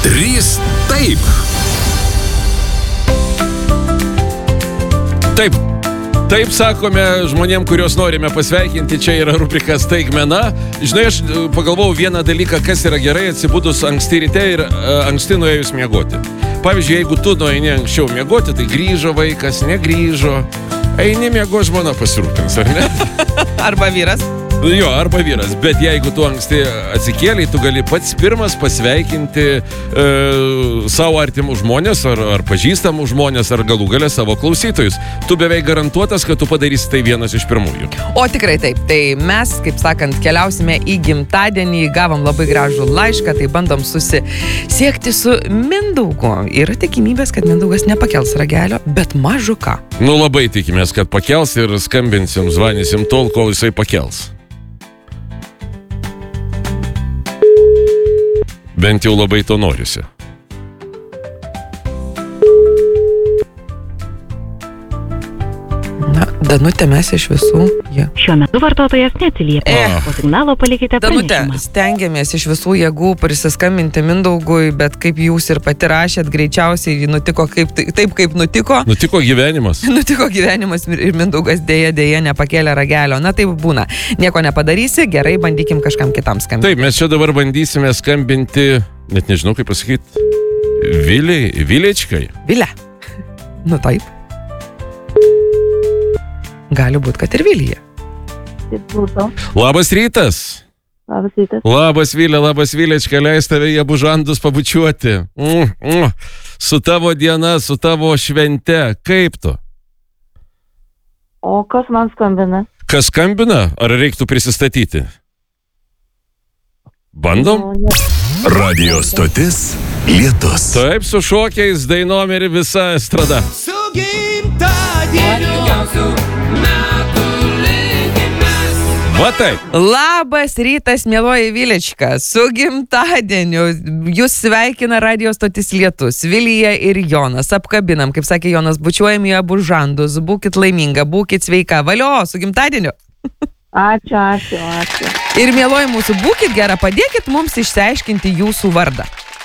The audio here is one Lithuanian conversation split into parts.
3 taip. Taip sakome žmonėm, kuriuos norime pasveikinti. Čia yra rubrika Staigmena. Žinai, aš pagalvojau vieną dalyką, kas yra gerai atsibudus anksti ryte ir anksti nuėjus miegoti. Pavyzdžiui, jeigu tu nueini anksčiau miegoti, tai grįžo vaikas, negrįžo. Eini miego, žmona pasirūpins, ar ne? Arba vyras. Jo, arba vyras. Bet jeigu tu anksti atsikėlei, tu gali pats pirmas pasveikinti savo artimus žmonės, ar pažįstamų žmonės, ar galų gale savo klausytojus. Tu beveik garantuotas, kad tu padarysi tai vienas iš pirmųjų. O tikrai taip. Tai mes, kaip sakant, keliausime į gimtadienį, gavom labai gražų laišką, tai bandom susisiekti su Mindaugu. Yra tikimybės, kad Mindaugas nepakels ragelio, bet mažu ką. Nu, labai tikimės, kad pakels ir skambinsim, zvanysim tol, kol jisai pakels. Bent jau labai to norisi. Na, Danutė, mes iš visų. Šiuo metu vartotojas neatsiliepia. Po signalo palikite Danutė, pranešimą. stengiamės iš visų jėgų prisiskambinti Mindaugui, bet kaip jūs ir pati rašėt, greičiausiai nutiko taip, kaip nutiko. Nutiko gyvenimas. Nutiko gyvenimas ir Mindaugas dėja nepakėlė ragelio. Na taip būna. Nieko nepadarysi, gerai, bandykim kažkam kitam skambinti. Taip, mes čia dabar bandysime skambinti, net nežinau kaip pasakyti, Vilečkai. Vilė. Nu taip. Gali būti, kad ir Vilija. Labas rytas. Labas rytas. Labas Vilė, labas Vilečka, leis tave į abu žandus pabučiuoti. Su tavo diena, su tavo švente. Kaip tu? O kas man skambina? Kas skambina? Ar reiktų prisistatyti? Bandom? Radio stotis Lietus. Taip, su šokiais, dainom ir visa estrada. Su gimtadieniu metų linkimės. Va taip. Labas rytas, mieloji Vilečka, su gimtadieniu. Jūs sveikina radio stotis Lietus, Vilija ir Jonas. Apkabinam, kaip sakė Jonas, bučiuojam į abu žandus. Būkit laiminga, būkit sveika. Valio, su gimtadieniu. Ačiū. Ir mieloji mūsų, būkit gera, padėkit mums išsiaiškinti jūsų vardą.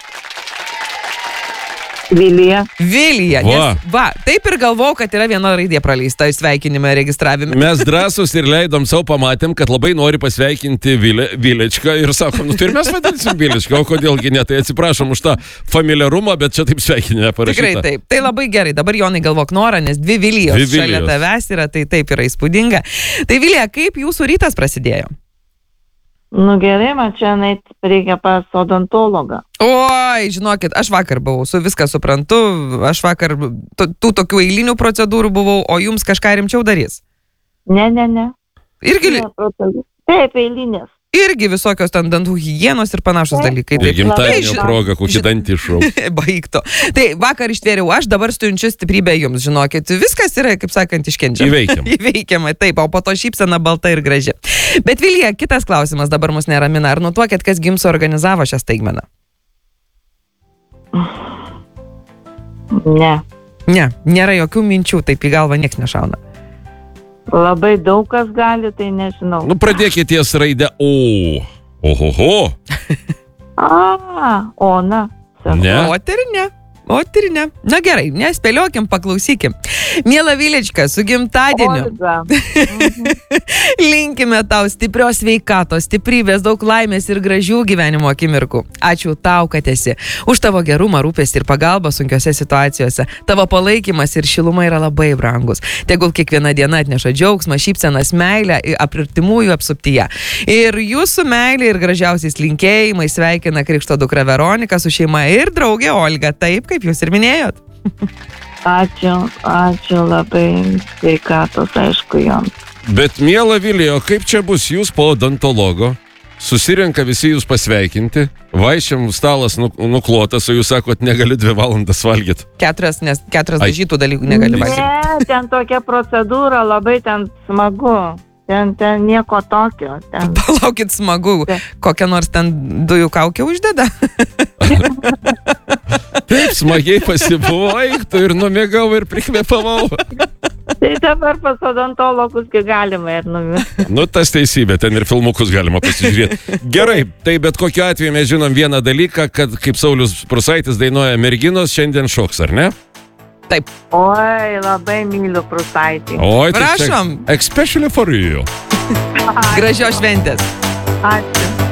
Vilija. Vilija, taip ir galvojau, kad yra viena raidė praleista sveikinime registravime. Mes drąsus ir leidom savo, pamatėm, kad labai nori pasveikinti Vilečką ir sakom, tai ir mes vadinsim Vilečką, o kodėlgi ne, tai atsiprašom už tą familiarumą, bet čia taip sveikinime parašyta. Tikrai taip, tai labai gerai, dabar Jonai galvok norą, nes dvi Vilijos šalia tavęs yra, tai taip yra įspūdinga. Tai Vilija, kaip jūsų rytas prasidėjo? Nu gerai, man čia reikia pas odontologą. Oi, žinokit, aš vakar buvau, viską suprantu, aš vakar tų tokių eilinių procedūrų buvau, o jums kažką rimčiau darys? Ne. Irgi, taip, eilinės. Irgi visokios ten dantų higienos ir panašus dalykai. Ir gimtadienio proga, kokį dantį išrau. Baigto. Tai vakar ištvėriau, aš dabar siunčiu stiprybę jums, žinokit. Viskas yra, kaip sakant, iškenčiama. Įveikiama, taip, o po to šypsena balta ir graži. Bet Vilija, kitas klausimas dabar mus neramina. Ar nutuokėt, kas jums organizavo šią staigmeną? Ne, nėra jokių minčių, taip į galvą nieks nešauna. Labai daug kas gali, tai nežinau. Nu, pradėkite ties raidę O. Ohoho. Ona. Ne. O ir ne. Na gerai, nespėliokim, paklausykim. Miela Vilečka, su gimtadieniu. Linkime tau stiprios sveikatos, stiprybės, daug laimės ir gražių gyvenimo akimirkų. Ačiū tau, kad esi. Už tavo gerumą, rūpestį ir pagalbą sunkiose situacijose. Tavo palaikymas ir šiluma yra labai brangus. Tegul kiekviena diena atneša džiaugsmą, šypsenas, meilę artimųjų apsuptyje. Ir jūsų meilė ir gražiausiais linkėjimai sveikina krikšto dukra Veronika su šeima ir draugė Olga. Taip, kaip jūs ir minėjot. Ačiū labai, sveikatos, aišku, joms. Bet, miela Vilija, kaip čia bus jūs po odontologo? Susirenka visi jūs pasveikinti, vaišėm stalas nuklotas, o jūs sakot, negali 2 valandas valgyti. 4 dažytų dalykų negali valgyti. Ne, ten tokia procedūra, labai ten smagu. Ten nieko tokio. Palaukit, smagu. Kokią nors ten dujų kaukę uždeda? Taip, smagiai pasibuvau, ir numigau ir prikvėpavau. Tai dabar pas odontologus galima ir numirti. Nu, tas teisybė, ten ir filmukus galima pasižiūrėti. Gerai, tai bet kokiu atveju mes žinom vieną dalyką, kad kaip Saulius Prūsaitis dainuoja merginos, šiandien šoks, ar ne? Taip. Oi, labai myliu Prūsaitį. Oi, tai Prašom. Especially for you. Gražios šventės. Ačiū.